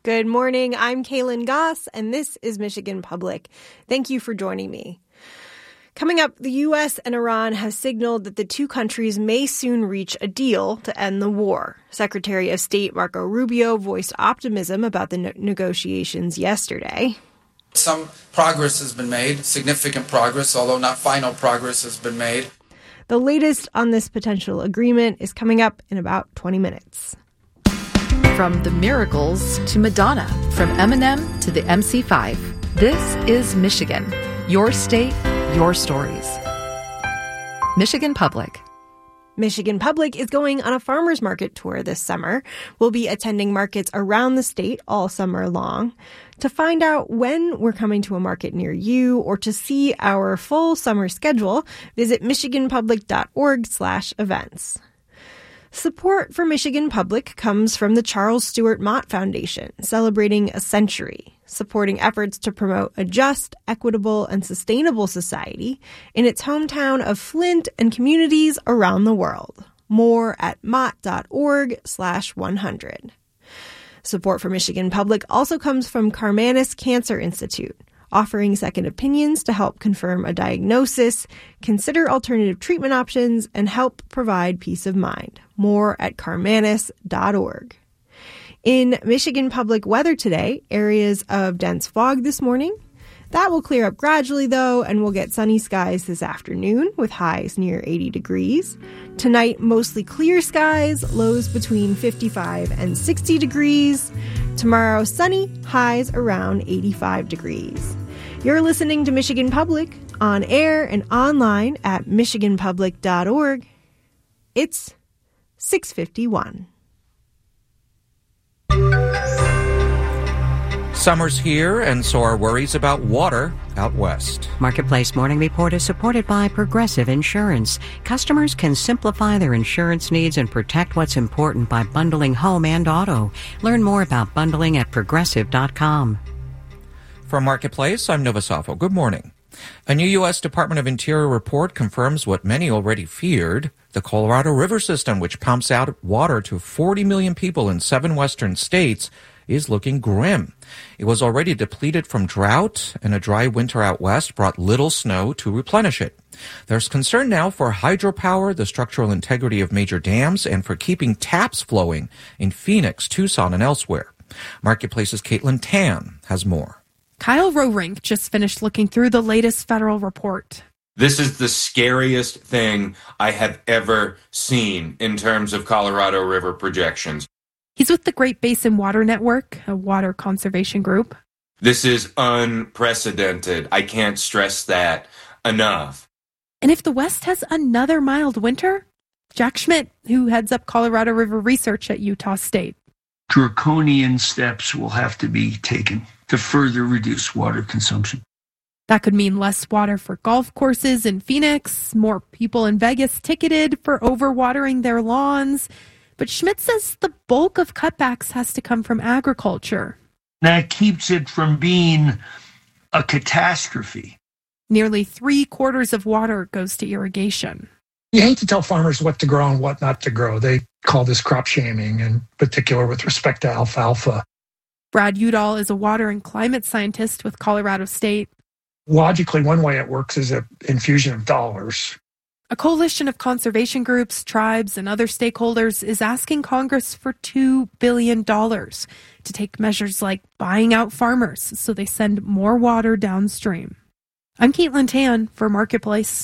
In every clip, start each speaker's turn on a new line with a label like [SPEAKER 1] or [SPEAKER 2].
[SPEAKER 1] Good morning. I'm Kaylin Goss, and this is Michigan Public. Thank you for joining me. Coming up, the U.S. and Iran have signaled that the two countries may soon reach a deal to end the war. Secretary of State Marco Rubio voiced optimism about the negotiations yesterday.
[SPEAKER 2] Some progress has been made, significant progress, although not final progress has been made.
[SPEAKER 1] The latest on this potential agreement is coming up in about 20 minutes.
[SPEAKER 3] From the Miracles to Madonna, from Eminem to the MC5, this is Michigan. Your state, your stories. Michigan Public.
[SPEAKER 1] Michigan Public is going on a farmers market tour this summer. We'll be attending markets around the state all summer long. To find out when we're coming to a market near you or to see our full summer schedule, visit michiganpublic.org/events. Support for Michigan Public comes from the Charles Stewart Mott Foundation, celebrating a century, supporting efforts to promote a just, equitable, and sustainable society in its hometown of Flint and communities around the world. More at mott.org/100. Support for Michigan Public also comes from Karmanos Cancer Institute, offering second opinions to help confirm a diagnosis, consider alternative treatment options, and help provide peace of mind. More at karmanos.org. In Michigan Public weather today, areas of dense fog this morning. That will clear up gradually, though, and we'll get sunny skies this afternoon with highs near 80 degrees. Tonight, mostly clear skies, lows between 55 and 60 degrees. Tomorrow, sunny, highs around 85 degrees. You're listening to Michigan Public on air and online at michiganpublic.org. It's 6:51.
[SPEAKER 4] Summer's here, and so are worries about water out west.
[SPEAKER 5] Marketplace Morning Report is supported by Progressive Insurance. Customers can simplify their insurance needs and protect what's important by bundling home and auto. Learn more about bundling at progressive.com.
[SPEAKER 4] From Marketplace, I'm Nova Safo. Good morning. A new U.S. Department of Interior report confirms what many already feared. The Colorado River system, which pumps out water to 40 million people in 7 western states, is looking grim. It was already depleted from drought, and a dry winter out west brought little snow to replenish it. There's concern now for hydropower, the structural integrity of major dams, and for keeping taps flowing in Phoenix, Tucson, and elsewhere. Marketplace's Caitlin Tan has more.
[SPEAKER 6] Kyle Roerink just finished looking through the latest federal report.
[SPEAKER 7] This is the scariest thing I have ever seen in terms of Colorado River projections.
[SPEAKER 6] He's with the Great Basin Water Network, a water conservation group.
[SPEAKER 7] This is unprecedented. I can't stress that enough.
[SPEAKER 6] And if the West has another mild winter, Jack Schmidt, who heads up Colorado River research at Utah State.
[SPEAKER 8] Draconian steps will have to be taken to further reduce water consumption.
[SPEAKER 6] That could mean less water for golf courses in Phoenix, more people in Vegas ticketed for overwatering their lawns. But Schmidt says the bulk of cutbacks has to come from agriculture.
[SPEAKER 8] That keeps it from being a catastrophe.
[SPEAKER 6] Nearly 3/4 of water goes to irrigation.
[SPEAKER 9] You hate to tell farmers what to grow and what not to grow. They call this crop shaming, in particular with respect to alfalfa.
[SPEAKER 6] Brad Udall is a water and climate scientist with Colorado State.
[SPEAKER 9] Logically, one way it works is an infusion of dollars.
[SPEAKER 6] A coalition of conservation groups, tribes, and other stakeholders is asking Congress for $2 billion to take measures like buying out farmers so they send more water downstream. I'm Caitlin Tan for Marketplace.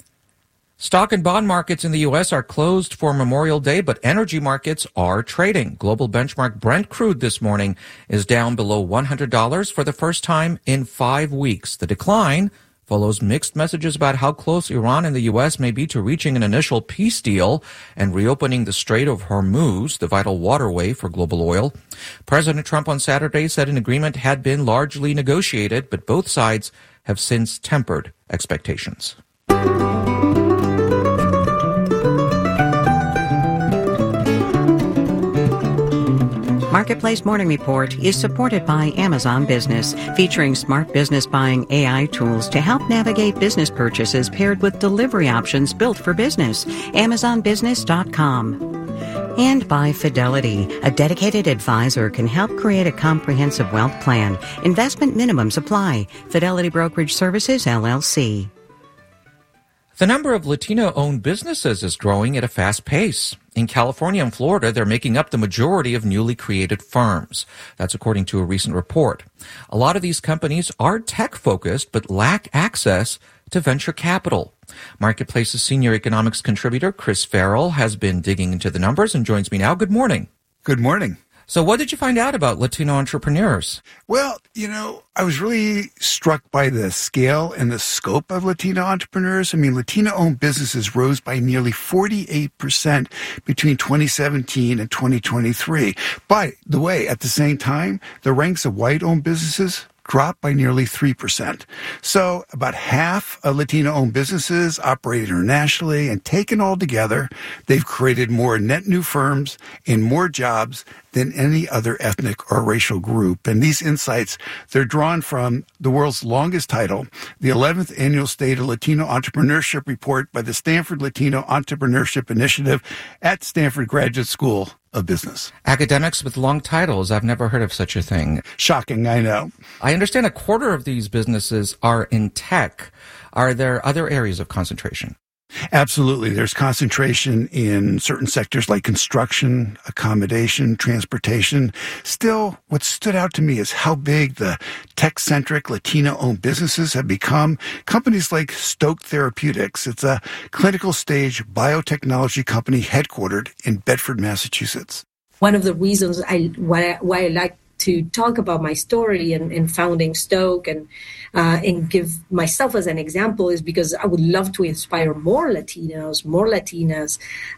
[SPEAKER 4] Stock and bond markets in the U.S. are closed for Memorial Day, but energy markets are trading. Global benchmark Brent crude this morning is down below $100 for the first time in 5 weeks. The decline follows mixed messages about how close Iran and the U.S. may be to reaching an initial peace deal and reopening the Strait of Hormuz, the vital waterway for global oil. President Trump on Saturday said an agreement had been largely negotiated, but both sides have since tempered expectations.
[SPEAKER 5] Marketplace Morning Report is supported by Amazon Business, featuring smart business buying AI tools to help navigate business purchases paired with delivery options built for business. AmazonBusiness.com. And by Fidelity. A dedicated advisor can help create a comprehensive wealth plan. Investment minimums apply. Fidelity Brokerage Services, LLC.
[SPEAKER 4] The number of Latino-owned businesses is growing at a fast pace. In California and Florida, they're making up the majority of newly created firms. That's according to a recent report. A lot of these companies are tech-focused but lack access to venture capital. Marketplace's senior economics contributor, Chris Farrell, has been digging into the numbers and joins me now. Good morning.
[SPEAKER 10] Good morning.
[SPEAKER 4] So what did you find out about Latino entrepreneurs?
[SPEAKER 10] Well, I was really struck by the scale and the scope of Latino entrepreneurs. I mean, Latino-owned businesses rose by nearly 48% between 2017 and 2023. By the way, at the same time, the ranks of white-owned businesses dropped by nearly 3%. So about half of Latino-owned businesses operate internationally, and taken all together, they've created more net new firms and more jobs than any other ethnic or racial group. And these insights, they're drawn from the world's longest title, the 11th Annual State of Latino Entrepreneurship Report by the Stanford Latino Entrepreneurship Initiative at Stanford Graduate School of Business.
[SPEAKER 4] Academics with long titles. I've never heard of such a thing.
[SPEAKER 10] Shocking, I know.
[SPEAKER 4] I understand a quarter of these businesses are in tech. Are there other areas of concentration?
[SPEAKER 10] Absolutely. There's concentration in certain sectors like construction, accommodation, transportation. Still, what stood out to me is how big the tech-centric Latino-owned businesses have become. Companies like Stoke Therapeutics. It's a clinical-stage biotechnology company headquartered in Bedford, Massachusetts.
[SPEAKER 11] One of the reasons why I like to talk about my story and founding Stoke and give myself as an example is because I would love to inspire more Latinos, more Latinas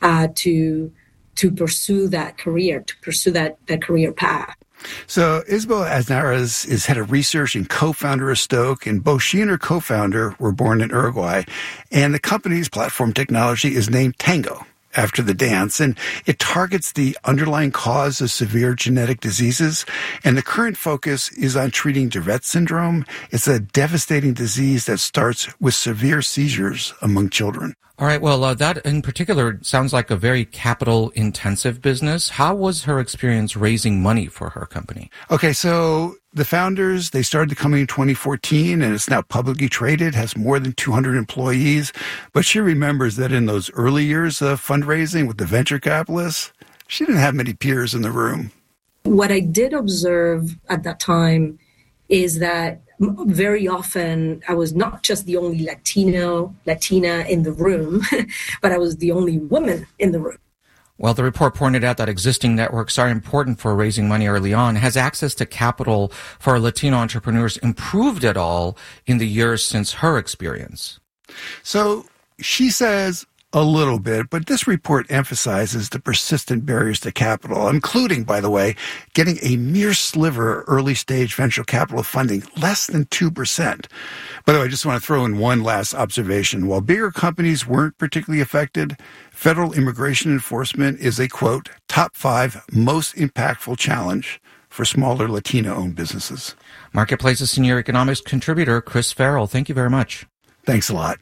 [SPEAKER 11] to pursue that career, to pursue that career path.
[SPEAKER 10] So Isabel Aznarez is head of research and co-founder of Stoke, and both she and her co-founder were born in Uruguay. And the company's platform technology is named Tango, after the dance, and it targets the underlying cause of severe genetic diseases. And the current focus is on treating Tourette syndrome. It's a devastating disease that starts with severe seizures among children.
[SPEAKER 4] All right. Well, that in particular sounds like a very capital-intensive business. How was her experience raising money for her company?
[SPEAKER 10] Okay, so the founders, they started the company in 2014, and it's now publicly traded, has more than 200 employees. But she remembers that in those early years of fundraising with the venture capitalists, she didn't have many peers in the room.
[SPEAKER 11] What I did observe at that time is that very often I was not just the only Latina in the room, but I was the only woman in the room.
[SPEAKER 4] Well, the report pointed out that existing networks are important for raising money early on. Has access to capital for Latino entrepreneurs improved at all in the years since her experience?
[SPEAKER 10] So she says a little bit, but this report emphasizes the persistent barriers to capital, including, by the way, getting a mere sliver of early-stage venture capital funding, less than 2%. By the way, I just want to throw in one last observation. While bigger companies weren't particularly affected, federal immigration enforcement is a, quote, top 5 most impactful challenge for smaller Latino-owned businesses.
[SPEAKER 4] Marketplace's senior economics contributor, Chris Farrell. Thank you very much.
[SPEAKER 10] Thanks a lot.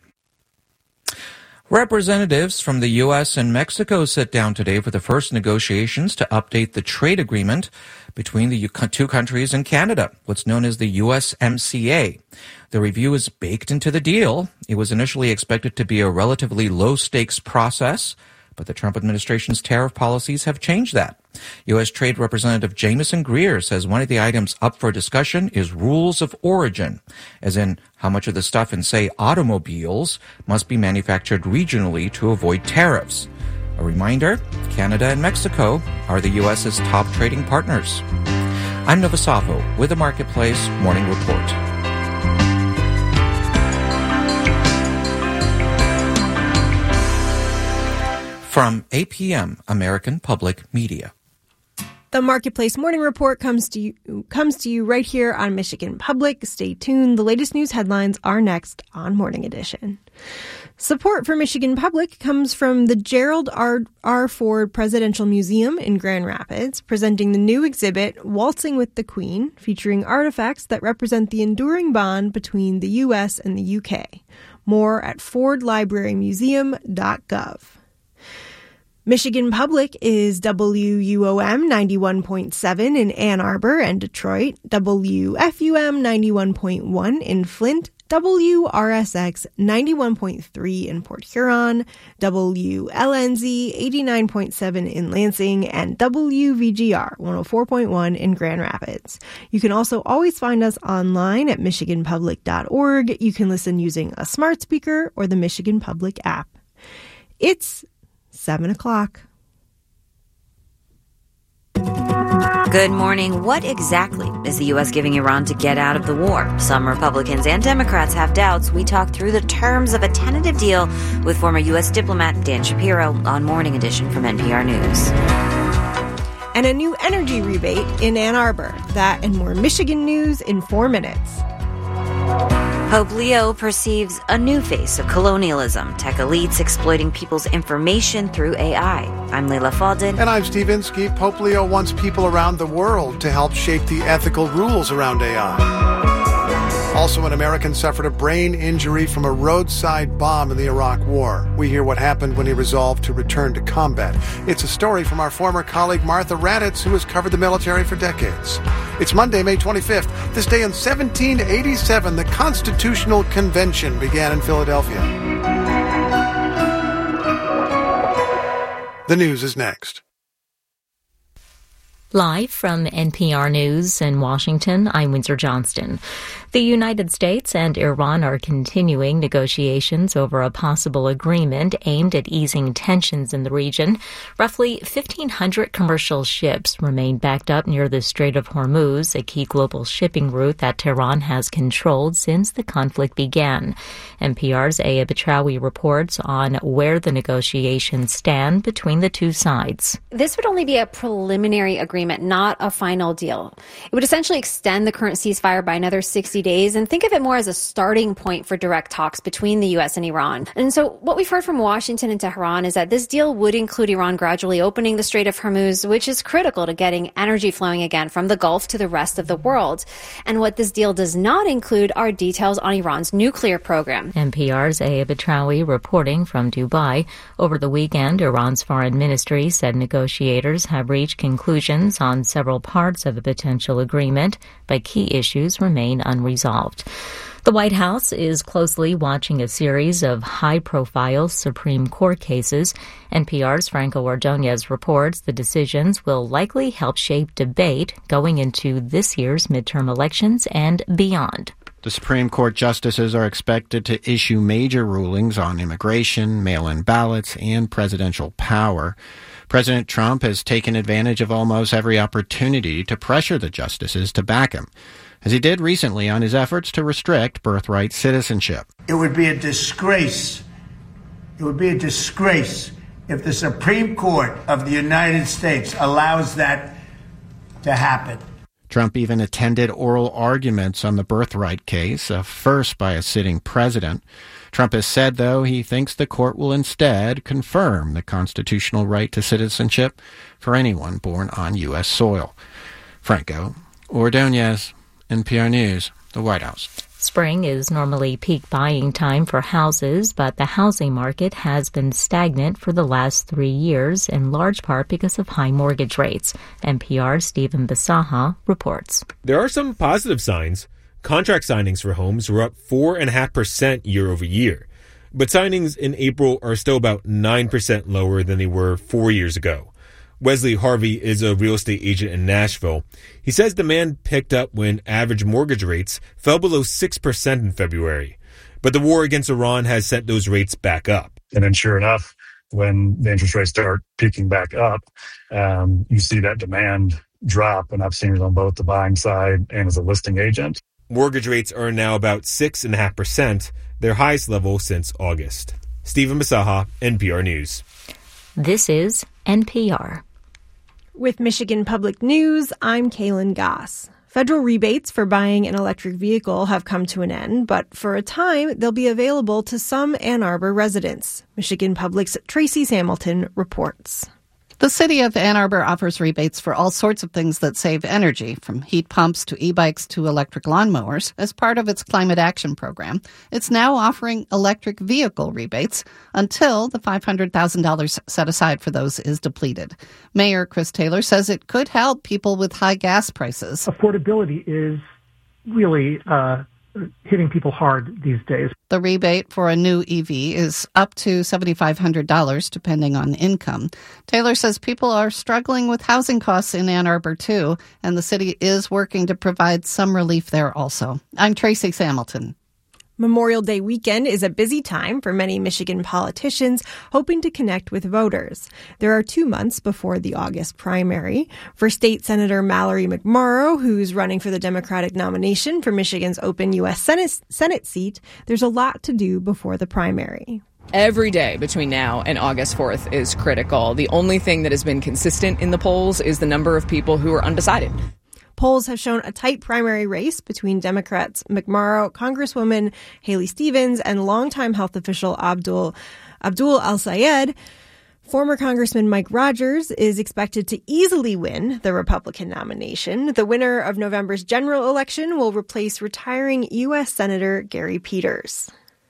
[SPEAKER 4] Representatives from the U.S. and Mexico sit down today for the first negotiations to update the trade agreement between the two countries and Canada, what's known as the USMCA. The review is baked into the deal. It was initially expected to be a relatively low-stakes process, but the Trump administration's tariff policies have changed that. U.S. Trade Representative Jamieson Greer says one of the items up for discussion is rules of origin, as in how much of the stuff in, say, automobiles must be manufactured regionally to avoid tariffs. A reminder, Canada and Mexico are the U.S.'s top trading partners. I'm Nova Safo with the Marketplace Morning Report. From APM, American Public Media.
[SPEAKER 1] The Marketplace Morning Report comes to you right here on Michigan Public. Stay tuned. The latest news headlines are next on Morning Edition. Support for Michigan Public comes from the Gerald R. Ford Presidential Museum in Grand Rapids, presenting the new exhibit, Waltzing with the Queen, featuring artifacts that represent the enduring bond between the U.S. and the U.K. More at fordlibrarymuseum.gov. Michigan Public is WUOM 91.7 in Ann Arbor and Detroit, WFUM 91.1 in Flint, WRSX 91.3 in Port Huron, WLNZ 89.7 in Lansing, and WVGR 104.1 in Grand Rapids. You can also always find us online at michiganpublic.org. You can listen using a smart speaker or the Michigan Public app. It's 7 o'clock.
[SPEAKER 12] Good morning. What exactly is the U.S. giving Iran to get out of the war? Some Republicans and Democrats have doubts. We talk through the terms of a tentative deal with former U.S. diplomat Dan Shapiro on Morning Edition from NPR News.
[SPEAKER 1] And a new energy rebate in Ann Arbor. That and more Michigan news in 4 minutes.
[SPEAKER 12] Pope Leo perceives a new face of colonialism, tech elites exploiting people's information through AI. I'm Leila Fadel.
[SPEAKER 13] And I'm Steve Inskeep. Pope Leo wants people around the world to help shape the ethical rules around AI. Also, an American suffered a brain injury from a roadside bomb in the Iraq War. We hear what happened when he resolved to return to combat. It's a story from our former colleague Martha Raddatz, who has covered the military for decades. It's Monday, May 25th. This day in 1787, the Constitutional Convention began in Philadelphia. The news is next.
[SPEAKER 14] Live from NPR News in Washington, I'm Windsor Johnston. The United States and Iran are continuing negotiations over a possible agreement aimed at easing tensions in the region. Roughly 1,500 commercial ships remain backed up near the Strait of Hormuz, a key global shipping route that Tehran has controlled since the conflict began. NPR's Aya Betrawi reports on where the negotiations stand between the two sides.
[SPEAKER 15] This would only be a preliminary agreement, not a final deal. It would essentially extend the current ceasefire by another 60 days, and think of it more as a starting point for direct talks between the U.S. and Iran. And so what we've heard from Washington and Tehran is that this deal would include Iran gradually opening the Strait of Hormuz, which is critical to getting energy flowing again from the Gulf to the rest of the world. And what this deal does not include are details on Iran's nuclear program.
[SPEAKER 14] NPR's Aya Betrawi reporting from Dubai. Over the weekend, Iran's foreign ministry said negotiators have reached conclusions on several parts of a potential agreement, but key issues remain unresolved. The White House is closely watching a series of high-profile Supreme Court cases. NPR's Franco Ordonez reports the decisions will likely help shape debate going into this year's midterm elections and beyond.
[SPEAKER 16] The Supreme Court justices are expected to issue major rulings on immigration, mail-in ballots, and presidential power. President Trump has taken advantage of almost every opportunity to pressure the justices to back him, as he did recently on his efforts to restrict birthright citizenship.
[SPEAKER 17] It would be a disgrace. It would be a disgrace if the Supreme Court of the United States allows that to happen.
[SPEAKER 16] Trump even attended oral arguments on the birthright case, a first by a sitting president. Trump has said, though, he thinks the court will instead confirm the constitutional right to citizenship for anyone born on U.S. soil. Franco Ordonez, NPR News, the White House.
[SPEAKER 14] Spring is normally peak buying time for houses, but the housing market has been stagnant for the last 3 years, in large part because of high mortgage rates. NPR's Stephen Bisaha reports.
[SPEAKER 18] There are some positive signs. Contract signings for homes were up 4.5% year over year, but signings in April are still about 9% lower than they were 4 years ago. Wesley Harvey is a real estate agent in Nashville. He says demand picked up when average mortgage rates fell below 6% in February. But the war against Iran has sent those rates back up.
[SPEAKER 19] And then sure enough, when the interest rates start peaking back up, you see that demand drop. And I've seen it on both the buying side and as a listing agent.
[SPEAKER 18] Mortgage rates are now about 6.5%, their highest level since August. Stephen Bisaha, NPR News.
[SPEAKER 14] This is NPR.
[SPEAKER 1] With Michigan Public News, I'm Kaylin Goss. Federal rebates for buying an electric vehicle have come to an end, but for a time, they'll be available to some Ann Arbor residents. Michigan Public's Tracy Hamilton reports.
[SPEAKER 20] The city of Ann Arbor offers rebates for all sorts of things that save energy, from heat pumps to e-bikes to electric lawnmowers, as part of its climate action program. It's now offering electric vehicle rebates until the $500,000 set aside for those is depleted. Mayor Chris Taylor says it could help people with high gas prices.
[SPEAKER 9] Affordability is really hitting people hard these days.
[SPEAKER 20] The rebate for a new EV is up to $7,500, depending on income. Taylor says people are struggling with housing costs in Ann Arbor, too, and the city is working to provide some relief there also. I'm Tracy Samilton.
[SPEAKER 1] Memorial Day weekend is a busy time for many Michigan politicians hoping to connect with voters. There are 2 months before the August primary. For State Senator Mallory McMorrow, who's running for the Democratic nomination for Michigan's open U.S. Senate seat, there's a lot to do before the primary.
[SPEAKER 21] Every day between now and August 4th is critical. The only thing that has been consistent in the polls is the number of people who are undecided.
[SPEAKER 1] Polls have shown a tight primary race between Democrats McMorrow, Congresswoman Haley Stevens, and longtime health official Abdul Al-Sayed. Former Congressman Mike Rogers is expected to easily win the Republican nomination. The winner of November's general election will replace retiring U.S. Senator Gary Peters.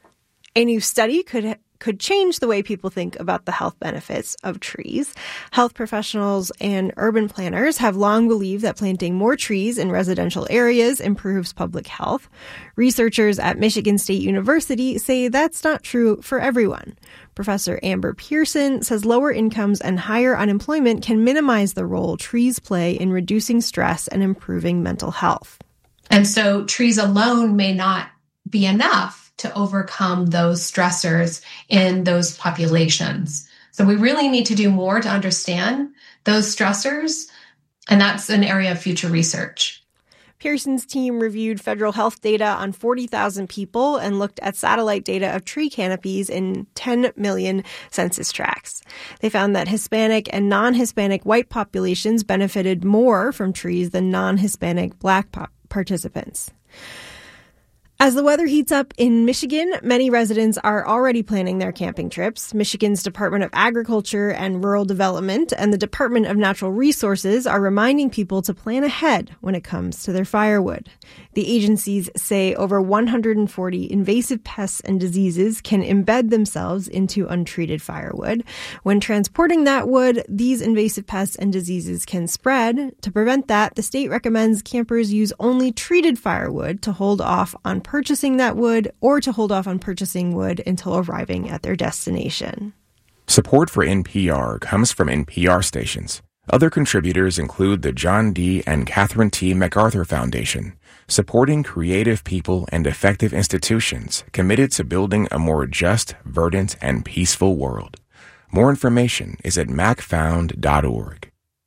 [SPEAKER 1] A new study could change the way people think about the health benefits of trees. Health professionals and urban planners have long believed that planting more trees in residential areas improves public health. Researchers at Michigan State University say that's not true for everyone. Professor Amber Pearson says lower incomes and higher unemployment can minimize the role trees play in reducing stress and improving mental health.
[SPEAKER 22] And so trees alone may not be enough to overcome those stressors in those populations. So we really need to do more to understand those stressors, and that's an area of future research.
[SPEAKER 1] Pearson's team reviewed federal health data on 40,000 people and looked at satellite data of tree canopies in 10 million census tracts. They found that Hispanic and non-Hispanic white populations benefited more from trees than non-Hispanic black participants. As the weather heats up in Michigan, many residents are already planning their camping trips. Michigan's Department of Agriculture and Rural Development and the Department of Natural Resources are reminding people to plan ahead when it comes to their firewood. The agencies say over 140 invasive pests and diseases can embed themselves into untreated firewood. When transporting that wood, these invasive pests and diseases can spread. To prevent that, the state recommends campers use only treated firewood to hold off on purchasing that wood or to hold off on purchasing wood until arriving at their destination.
[SPEAKER 23] Support for NPR comes from NPR stations. Other contributors include the John D. and Catherine T. MacArthur Foundation, supporting creative people and effective institutions committed to building a more just, verdant, and peaceful world. More information is at macfound.org.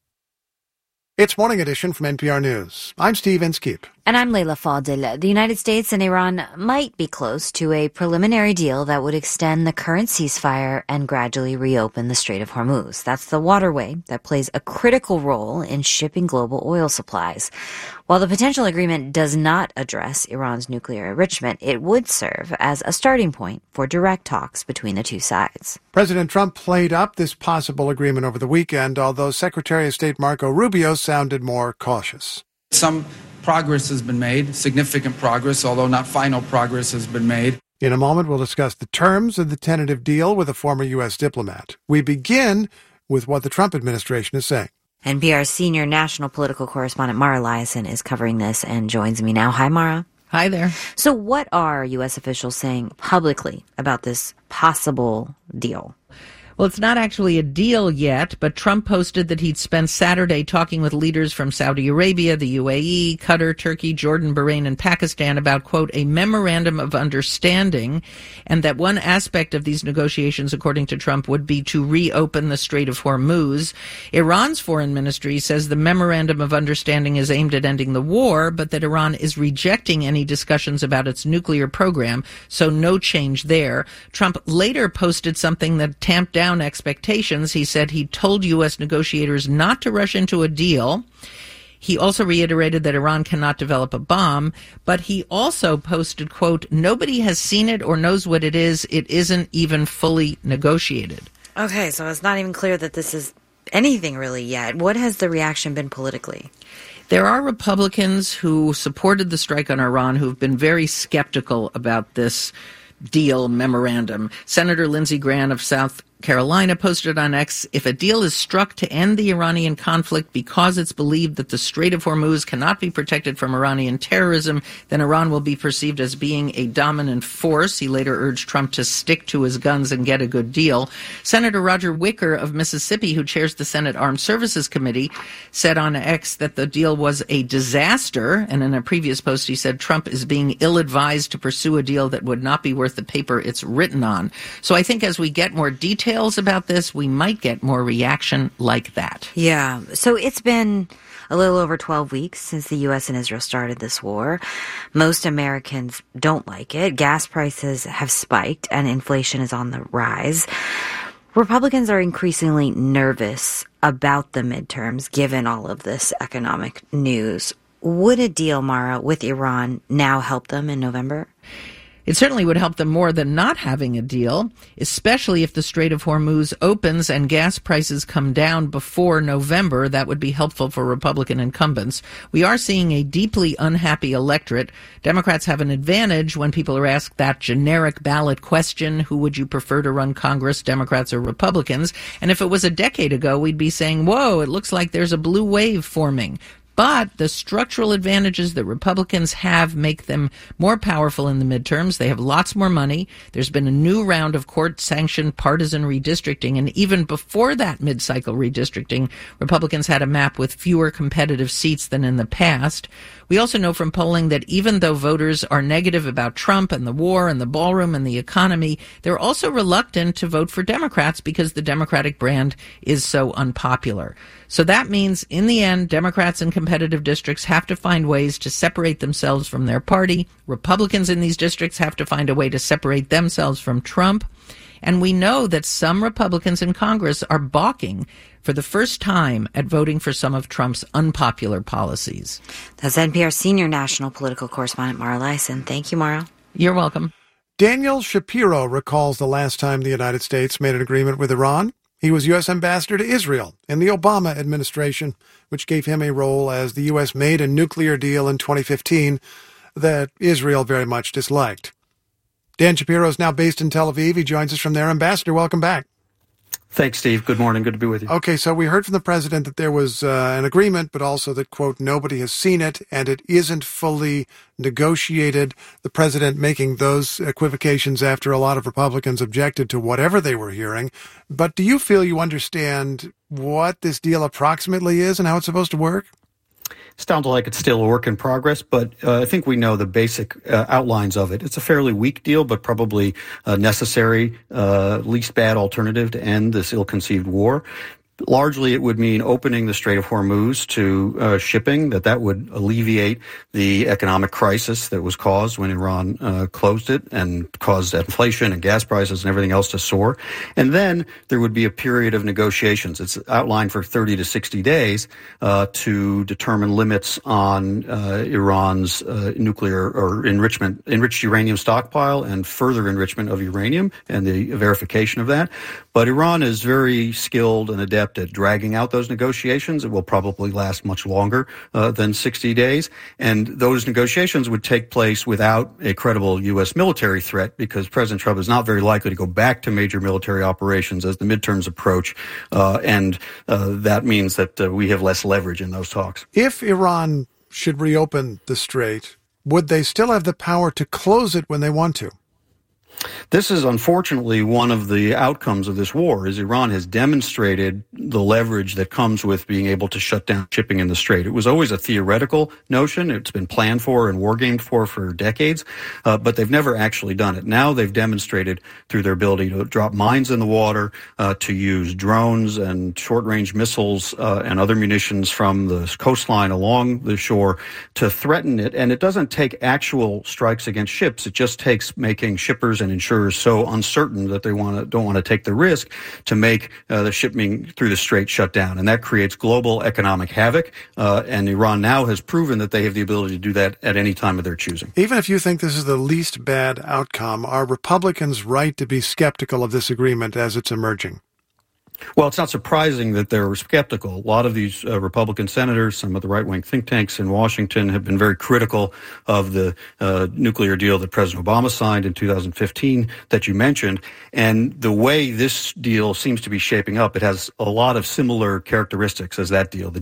[SPEAKER 13] It's Morning Edition from NPR News. I'm Steve Inskeep.
[SPEAKER 12] And I'm Leila Fadel. The United States and Iran might be close to a preliminary deal that would extend the current ceasefire and gradually reopen the Strait of Hormuz. That's the waterway that plays a critical role in shipping global oil supplies. While the potential agreement does not address Iran's nuclear enrichment, it would serve as a starting point for direct talks between the two sides.
[SPEAKER 13] President Trump played up this possible agreement over the weekend, although Secretary of State Marco Rubio sounded more cautious.
[SPEAKER 2] Some progress has been made, significant progress, although not final progress has been made.
[SPEAKER 13] In a moment, we'll discuss the terms of the tentative deal with a former U.S. diplomat. We begin with what the Trump administration is saying.
[SPEAKER 12] NPR's senior national political correspondent Mara Liasson is covering this and joins me now. Hi, Mara.
[SPEAKER 24] Hi there.
[SPEAKER 12] So what are U.S. officials saying publicly about this possible deal?
[SPEAKER 24] Well, it's not actually a deal yet, but Trump posted that he'd spent Saturday talking with leaders from Saudi Arabia, the UAE, Qatar, Turkey, Jordan, Bahrain, and Pakistan about, quote, a memorandum of understanding, and that one aspect of these negotiations, according to Trump, would be to reopen the Strait of Hormuz. Iran's foreign ministry says the memorandum of understanding is aimed at ending the war, but that Iran is rejecting any discussions about its nuclear program, so no change there. Trump later posted something that tamped down expectations. He said he told U.S. negotiators not to rush into a deal. He also reiterated that Iran cannot develop a bomb, but he also posted, quote, nobody has seen it or knows what it is. It isn't even fully negotiated.
[SPEAKER 12] Okay, so it's not even clear that this is anything really yet. What has the reaction been politically?
[SPEAKER 24] There are Republicans who supported the strike on Iran who've been very skeptical about this deal memorandum. Senator Lindsey Graham of South Carolina posted on X, if a deal is struck to end the Iranian conflict because it's believed that the Strait of Hormuz cannot be protected from Iranian terrorism, then Iran will be perceived as being a dominant force. He later urged Trump to stick to his guns and get a good deal. Senator Roger Wicker of Mississippi, who chairs the Senate Armed Services Committee, said on X that the deal was a disaster. And in a previous post, he said Trump is being ill-advised to pursue a deal that would not be worth the paper it's written on. So I think as we get more details about this, we might get more reaction like that.
[SPEAKER 12] Yeah. So it's been a little over 12 weeks since the U.S. and Israel started this war. Most Americans don't like it. Gas prices have spiked and inflation is on the rise. Republicans are increasingly nervous about the midterms, given all of this economic news. Would a deal, Mara, with Iran now help them in November?
[SPEAKER 24] It certainly would help them more than not having a deal, especially if the Strait of Hormuz opens and gas prices come down before November. That would be helpful for Republican incumbents. We are seeing a deeply unhappy electorate. Democrats have an advantage when people are asked that generic ballot question, who would you prefer to run Congress, Democrats or Republicans? And if it was a decade ago, we'd be saying, whoa, it looks like there's a blue wave forming. But the structural advantages that Republicans have make them more powerful in the midterms. They have lots more money. There's been a new round of court-sanctioned partisan redistricting. And even before that mid-cycle redistricting, Republicans had a map with fewer competitive seats than in the past. We also know from polling that even though voters are negative about Trump and the war and the ballroom and the economy, they're also reluctant to vote for Democrats because the Democratic brand is so unpopular. So that means, in the end, Democrats in competitive districts have to find ways to separate themselves from their party. Republicans in these districts have to find a way to separate themselves from Trump. And we know that some Republicans in Congress are balking for the first time at voting for some of Trump's unpopular policies.
[SPEAKER 12] That's NPR senior national political correspondent Mara Liasson. Thank you, Mara.
[SPEAKER 24] You're welcome.
[SPEAKER 13] Daniel Shapiro recalls the last time the United States made an agreement with Iran. He was U.S. ambassador to Israel in the Obama administration, which gave him a role as the U.S. made a nuclear deal in 2015 that Israel very much disliked. Dan Shapiro is now based in Tel Aviv. He joins us from there. Ambassador, welcome back.
[SPEAKER 3] Thanks, Steve. Good morning. Good to be with you.
[SPEAKER 13] Okay, so we heard from the president that there was an agreement, but also that, quote, nobody has seen it and it isn't fully negotiated. The president making those equivocations after a lot of Republicans objected to whatever they were hearing. But do you feel you understand what this deal approximately is and how it's supposed to work?
[SPEAKER 3] Sounds like it's still a work in progress, but I think we know the basic outlines of it. It's a fairly weak deal, but probably necessary, least bad alternative to end this ill-conceived war. Largely, it would mean opening the Strait of Hormuz to shipping, that would alleviate the economic crisis that was caused when Iran closed it and caused inflation and gas prices and everything else to soar. And then there would be a period of negotiations. It's outlined for 30 to 60 days to determine limits on Iran's nuclear or enriched uranium stockpile and further enrichment of uranium and the verification of that. But Iran is very skilled and adept at dragging out those negotiations. It will probably last much longer than 60 days. And those negotiations would take place without a credible U.S. military threat because President Trump is not very likely to go back to major military operations as the midterms approach. And that means that we have less leverage in those talks.
[SPEAKER 13] If Iran should reopen the Strait, would they still have the power to close it when they want to?
[SPEAKER 3] This is unfortunately one of the outcomes of this war, is Iran has demonstrated the leverage that comes with being able to shut down shipping in the Strait. It was always a theoretical notion. It's been planned for and wargamed for decades, but they've never actually done it. Now they've demonstrated through their ability to drop mines in the water, to use drones and short-range missiles and other munitions from the coastline along the shore to threaten it. And it doesn't take actual strikes against ships. It just takes making shippers and insurers so uncertain that they don't want to take the risk to make the shipping through the Strait shut down. And that creates global economic havoc. And Iran now has proven that they have the ability to do that at any time of their choosing.
[SPEAKER 13] Even if you think this is the least bad outcome, are Republicans right to be skeptical of this agreement as it's emerging?
[SPEAKER 3] Well, it's not surprising that they're skeptical. A lot of these Republican senators, some of the right-wing think tanks in Washington have been very critical of the nuclear deal that President Obama signed in 2015 that you mentioned. And the way this deal seems to be shaping up, it has a lot of similar characteristics as that deal, the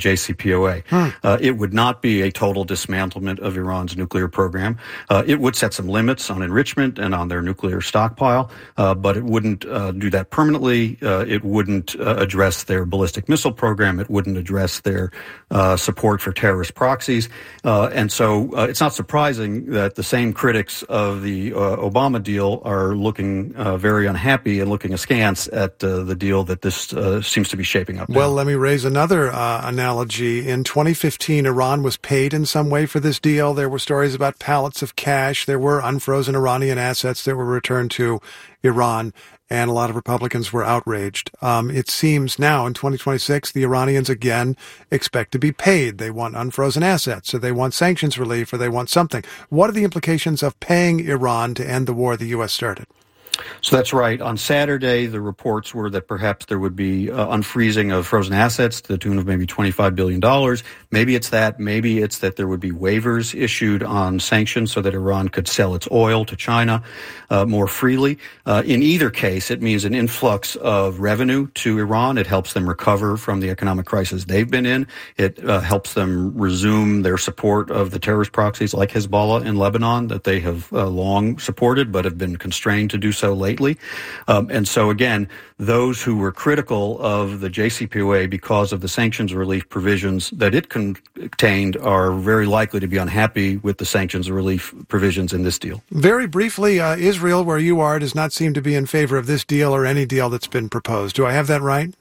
[SPEAKER 3] JCPOA. It would not be a total dismantlement of Iran's nuclear program. It would set some limits on enrichment and on their nuclear stockpile, but it wouldn't do that permanently. It wouldn't address their ballistic missile program. It wouldn't address their support for terrorist proxies. And so it's not surprising that the same critics of the Obama deal are looking very unhappy and looking askance at the deal that this seems to be shaping up now.
[SPEAKER 13] Well, let me raise another analogy. In 2015, Iran was paid in some way for this deal. There were stories about pallets of cash. There were unfrozen Iranian assets that were returned to Iran, and a lot of Republicans were outraged. It seems now in 2026, the Iranians again expect to be paid. They want unfrozen assets, or they want sanctions relief, or they want something. What are the implications of paying Iran to end the war the U.S. started?
[SPEAKER 3] So that's right. On Saturday, the reports were that perhaps there would be unfreezing of frozen assets to the tune of maybe $25 billion. Maybe it's that. Maybe it's that there would be waivers issued on sanctions so that Iran could sell its oil to China more freely. In either case, it means an influx of revenue to Iran. It helps them recover from the economic crisis they've been in. It helps them resume their support of the terrorist proxies like Hezbollah in Lebanon that they have long supported but have been constrained to do so lately. And so, again, those who were critical of the JCPOA because of the sanctions relief provisions that it contained are very likely to be unhappy with the sanctions relief provisions in this deal.
[SPEAKER 13] Very briefly, Israel, where you are, does not seem to be in favor of this deal or any deal that's been proposed. Do I have that right?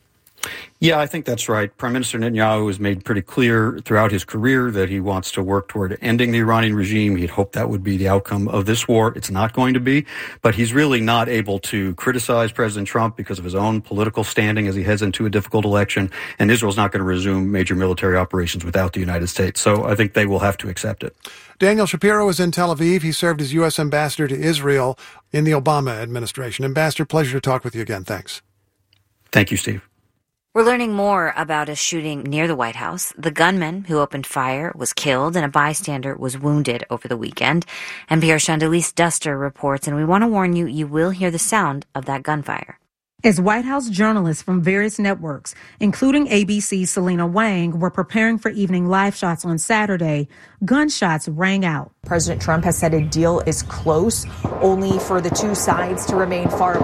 [SPEAKER 3] Yeah, I think that's right. Prime Minister Netanyahu has made pretty clear throughout his career that he wants to work toward ending the Iranian regime. He'd hoped that would be the outcome of this war. It's not going to be, but he's really not able to criticize President Trump because of his own political standing as he heads into a difficult election, and Israel's not going to resume major military operations without the United States. So I think they will have to accept it.
[SPEAKER 13] Daniel Shapiro is in Tel Aviv. He served as U.S. ambassador to Israel in the Obama administration. Ambassador, pleasure to talk with you again. Thanks.
[SPEAKER 3] Thank you, Steve.
[SPEAKER 12] We're learning more about a shooting near the White House. The gunman who opened fire was killed and a bystander was wounded over the weekend. NPR's Chandalise Duster reports, and we want to warn you, you will hear the sound of that gunfire.
[SPEAKER 5] As White House journalists from various networks, including ABC's Selena Wang, were preparing for evening live shots on Saturday, gunshots rang out.
[SPEAKER 6] President Trump has said a deal is close, only for the two sides to remain far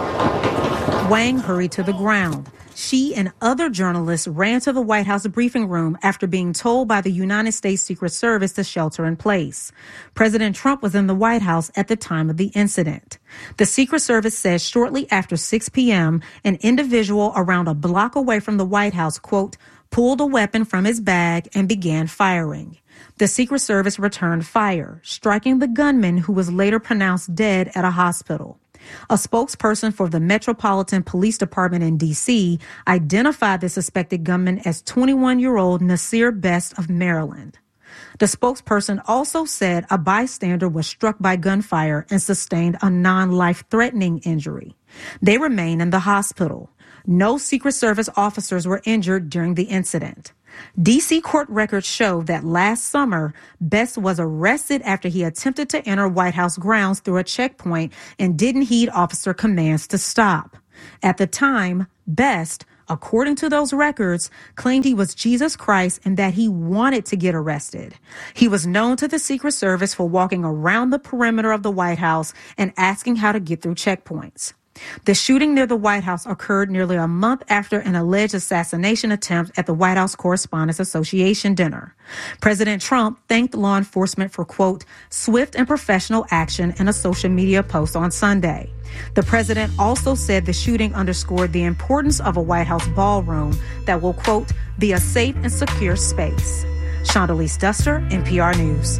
[SPEAKER 6] apart.
[SPEAKER 5] Wang hurried to the ground. She and other journalists ran to the White House briefing room after being told by the United States Secret Service to shelter in place. President Trump was in the White House at the time of the incident. The Secret Service says shortly after 6 p.m., an individual around a block away from the White House, quote, pulled a weapon from his bag and began firing. The Secret Service returned fire, striking the gunman who was later pronounced dead at a hospital. A spokesperson for the Metropolitan Police Department in D.C. identified the suspected gunman as 21-year-old Nasir Best of Maryland. The spokesperson also said a bystander was struck by gunfire and sustained a non-life-threatening injury. They remain in the hospital. No Secret Service officers were injured during the incident. D.C. court records show that last summer, Best was arrested after he attempted to enter White House grounds through a checkpoint and didn't heed officer commands to stop. At the time, Best, according to those records, claimed he was Jesus Christ and that he wanted to get arrested. He was known to the Secret Service for walking around the perimeter of the White House and asking how to get through checkpoints. The shooting near the White House occurred nearly a month after an alleged assassination attempt at the White House Correspondents Association dinner. President Trump thanked law enforcement for, quote, swift and professional action in a social media post on Sunday. The president also said the shooting underscored the importance of a White House ballroom that will, quote, be a safe and secure space. Chandalise Duster, NPR News.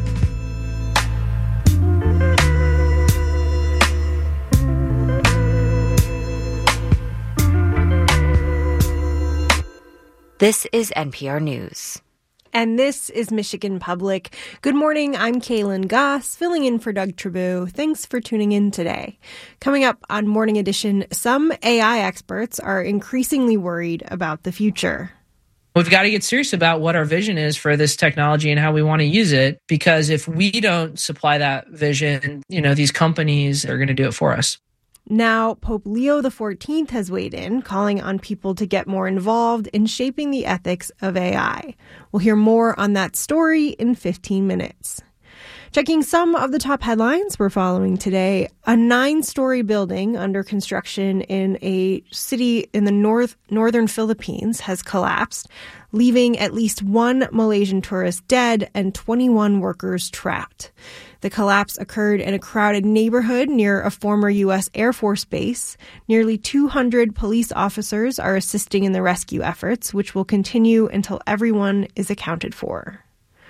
[SPEAKER 12] This is NPR News.
[SPEAKER 1] And this is Michigan Public. Good morning, I'm Kaylin Goss, filling in for Doug Tribou. Thanks for tuning in today. Coming up on Morning Edition, some AI experts are increasingly worried about the future.
[SPEAKER 7] We've got to get serious about what our vision is for this technology and how we want to use it, because if we don't supply that vision, these companies are going to do it for us.
[SPEAKER 1] Now, Pope Leo XIV has weighed in, calling on people to get more involved in shaping the ethics of AI. We'll hear more on that story in 15 minutes. Checking some of the top headlines we're following today, a 9-story building under construction in a city in the northern Philippines has collapsed, leaving at least one Malaysian tourist dead and 21 workers trapped. The collapse occurred in a crowded neighborhood near a former U.S. Air Force base. Nearly 200 police officers are assisting in the rescue efforts, which will continue until everyone is accounted for.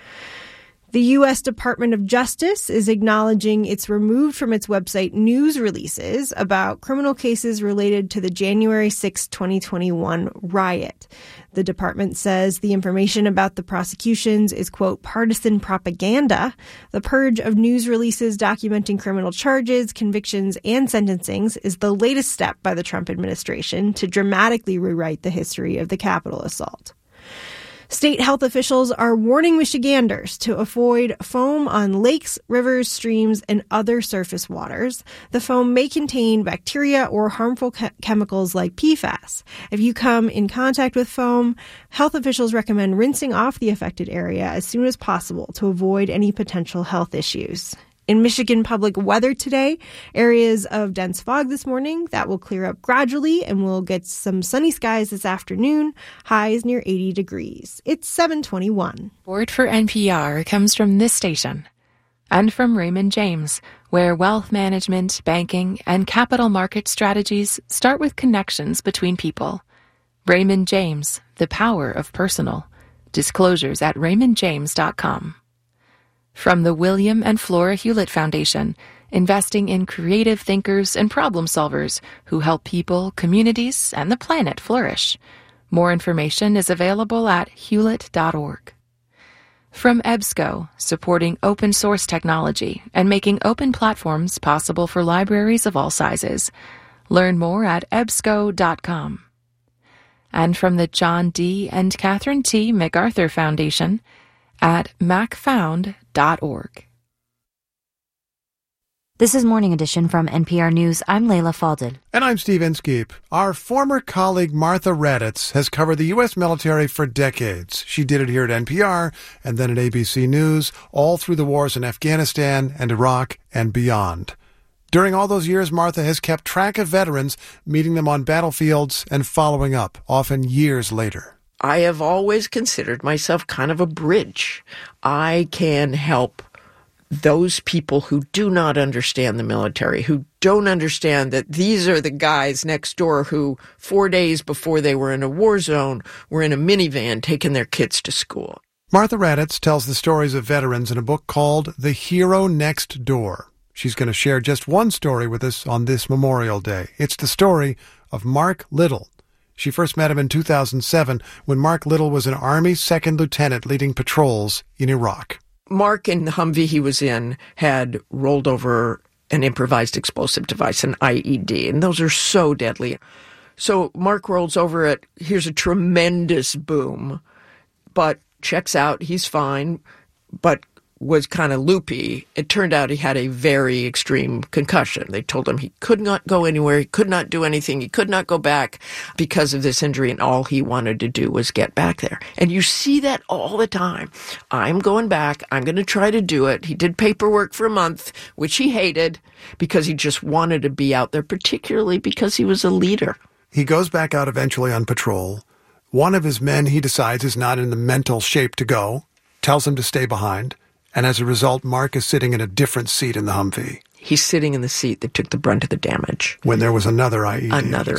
[SPEAKER 1] The U.S. Department of Justice is acknowledging it's removed from its website news releases about criminal cases related to the January 6, 2021 riot. The department says the information about the prosecutions is, quote, partisan propaganda. The purge of news releases documenting criminal charges, convictions, and sentencings is the latest step by the Trump administration to dramatically rewrite the history of the Capitol assault. State health officials are warning Michiganders to avoid foam on lakes, rivers, streams, and other surface waters. The foam may contain bacteria or harmful chemicals like PFAS. If you come in contact with foam, health officials recommend rinsing off the affected area as soon as possible to avoid any potential health issues. In Michigan Public weather today, areas of dense fog this morning that will clear up gradually, and we'll get some sunny skies this afternoon, highs near 80 degrees. It's 7:21.
[SPEAKER 8] Support for NPR comes from this station and from Raymond James, where wealth management, banking, and capital market strategies start with connections between people. Raymond James, the power of personal. Disclosures at raymondjames.com. From the William and Flora Hewlett Foundation, investing in creative thinkers and problem solvers who help people, communities, and the planet flourish. More information is available at hewlett.org. From EBSCO, supporting open source technology and making open platforms possible for libraries of all sizes. Learn more at ebsco.com. And from the John D. and Catherine T. MacArthur Foundation at macfound.org.
[SPEAKER 12] This is Morning Edition from NPR News. I'm Layla Faldin.
[SPEAKER 13] And I'm Steve Inskeep. Our former colleague Martha Raddatz has covered the U.S. military for decades. She did it here at NPR and then at ABC News, all through the wars in Afghanistan and Iraq and beyond. During all those years, Martha has kept track of veterans, meeting them on battlefields and following up, often years later.
[SPEAKER 10] I have always considered myself kind of a bridge. I can help those people who do not understand the military, who don't understand that these are the guys next door who 4 days before they were in a war zone were in a minivan taking their kids to school.
[SPEAKER 13] Martha Raddatz tells the stories of veterans in a book called The Hero Next Door. She's going to share just one story with us on this Memorial Day. It's the story of Mark Little. She first met him in 2007 when Mark Little was an Army second lieutenant leading patrols in Iraq.
[SPEAKER 10] Mark, in the Humvee he was in, had rolled over an improvised explosive device, an IED, and those are so deadly. So Mark rolls over it, hears a tremendous boom, but checks out, he's fine, but was kind of loopy. It turned out he had a very extreme concussion. They told him he could not go anywhere, he could not do anything, he could not go back because of this injury, and all he wanted to do was get back there. And you see that all the time. I'm going back, I'm going to try to do it. He did paperwork for a month, which he hated because he just wanted to be out there, particularly because he was a leader.
[SPEAKER 13] He goes back out eventually on patrol. One of his men, he decides, is not in the mental shape to go, tells him to stay behind. And as a result, Mark is sitting in a different seat in the Humvee.
[SPEAKER 10] He's sitting in the seat that took the brunt of the damage.
[SPEAKER 13] When there was another IED.
[SPEAKER 10] Another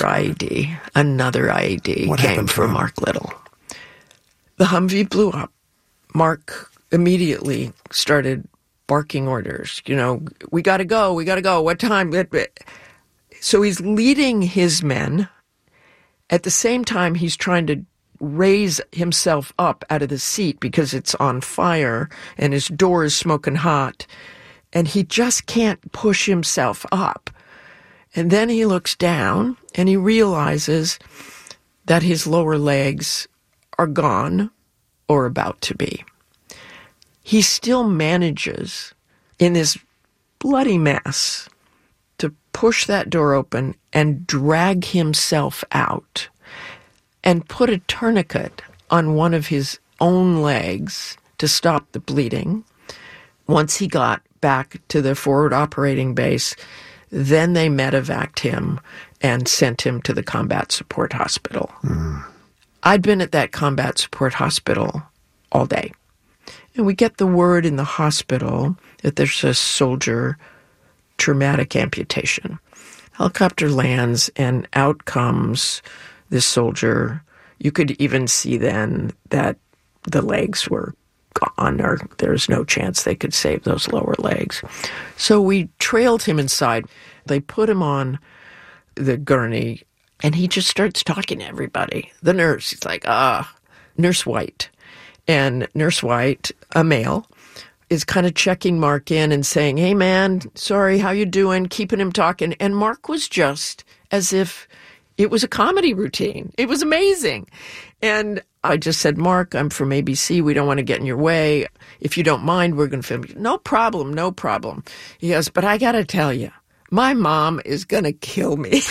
[SPEAKER 10] IED
[SPEAKER 13] What
[SPEAKER 10] came for Mark Little. The Humvee blew up. Mark immediately started barking orders. You know, we got to go. What time? So he's leading his men. At the same time, he's trying to raise himself up out of the seat because it's on fire and his door is smoking hot, and he just can't push himself up. And then he looks down and he realizes that his lower legs are gone or about to be. He still manages, in this bloody mess, to push that door open and drag himself out and put a tourniquet on one of his own legs to stop the bleeding. Once he got back to the forward operating base, then they medevaced him and sent him to the combat support hospital. I'd been at that combat support hospital all day. And we get the word in the hospital that there's a soldier traumatic amputation. Helicopter lands and out comes this soldier. You could even see then that the legs were gone, or there's no chance they could save those lower legs. So we trailed him inside. They put him on the gurney, and he just starts talking to everybody. The nurse, he's like, Nurse White. And Nurse White, a male, is kind of checking Mark in and saying, hey, man, sorry, how you doing? Keeping him talking. And Mark was just as if it was a comedy routine. It was amazing. And I just said, Mark, I'm from ABC. We don't want to get in your way. If you don't mind, we're going to film you. No problem, no problem. He goes, but I got to tell you, my mom is going to kill me.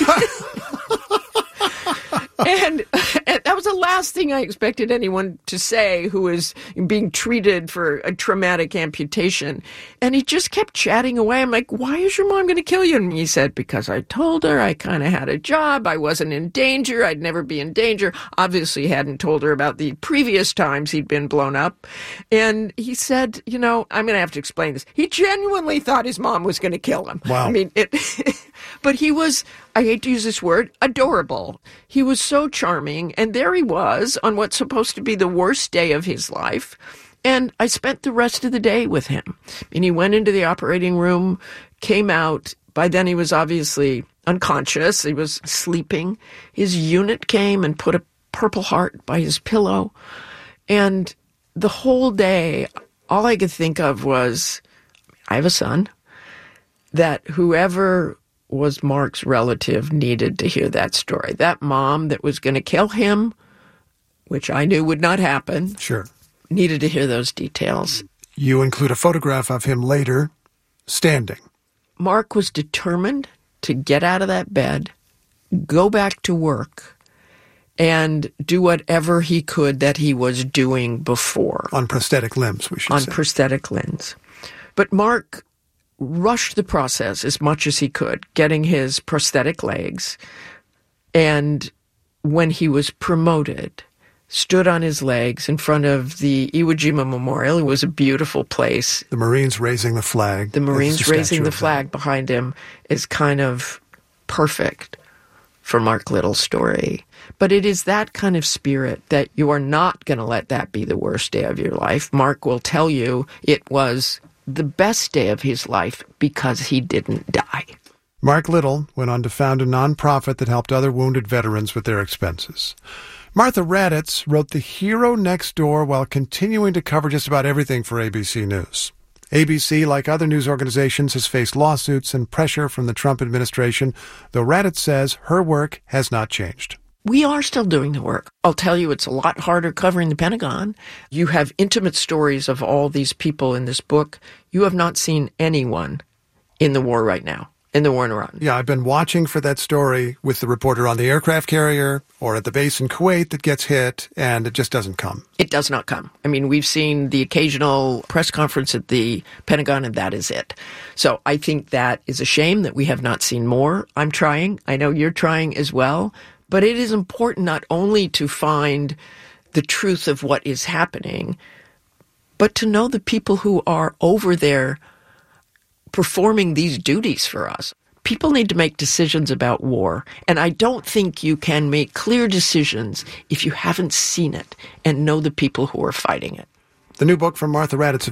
[SPEAKER 10] And that was the last thing I expected anyone to say who was being treated for a traumatic amputation. And he just kept chatting away. I'm like, why is your mom going to kill you? And he said, because I told her I kind of had a job. I wasn't in danger. I'd never be in danger. Obviously hadn't told her about the previous times he'd been blown up. And he said, I'm going to have to explain this. He genuinely thought his mom was going to kill him.
[SPEAKER 13] Wow.
[SPEAKER 10] I mean, but he was, I hate to use this word, adorable. He was so charming, and there he was on what's supposed to be the worst day of his life, and I spent the rest of the day with him. And he went into the operating room, came out. By then he was obviously unconscious. He was sleeping. His unit came and put a Purple Heart by his pillow, and the whole day, all I could think of was, I have a son, that whoever was Mark's relative needed to hear that story. That mom that was going to kill him, which I knew would not happen,
[SPEAKER 13] sure,
[SPEAKER 10] needed to hear those details.
[SPEAKER 13] You include a photograph of him later, standing.
[SPEAKER 10] Mark was determined to get out of that bed, go back to work, and do whatever he could that he was doing before.
[SPEAKER 13] On prosthetic limbs, we should say.
[SPEAKER 10] On prosthetic limbs. But Mark rushed the process as much as he could, getting his prosthetic legs. And when he was promoted, stood on his legs in front of the Iwo Jima Memorial. It was a beautiful place.
[SPEAKER 13] The Marines raising the flag.
[SPEAKER 10] The Marines raising the flag behind him is kind of perfect for Mark Little's story. But it is that kind of spirit that you are not going to let that be the worst day of your life. Mark will tell you it was the best day of his life because he didn't die.
[SPEAKER 13] Mark Little went on to found a nonprofit that helped other wounded veterans with their expenses. Martha Raddatz wrote The Hero Next Door while continuing to cover just about everything for ABC News. ABC, like other news organizations, has faced lawsuits and pressure from the Trump administration, though Raddatz says her work has not changed.
[SPEAKER 10] We are still doing the work. I'll tell you, it's a lot harder covering the Pentagon. You have intimate stories of all these people in this book. You have not seen anyone in the war right now, in the war in Iran.
[SPEAKER 13] Yeah, I've been watching for that story with the reporter on the aircraft carrier or at the base in Kuwait that gets hit, and it just doesn't come.
[SPEAKER 10] It does not come. I mean, we've seen the occasional press conference at the Pentagon, and that is it. So I think that is a shame that we have not seen more. I'm trying. I know you're trying as well. But it is important not only to find the truth of what is happening, but to know the people who are over there performing these duties for us. People need to make decisions about war, and I don't think you can make clear decisions if you haven't seen it and know the people who are fighting it.
[SPEAKER 13] The new book from Martha Raddatz